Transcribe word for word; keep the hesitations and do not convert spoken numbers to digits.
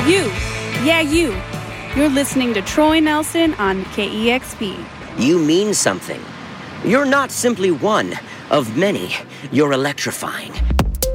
You, yeah, you. You're listening to Troy Nelson on K E X P. You mean something. You're not simply one of many. You're electrifying.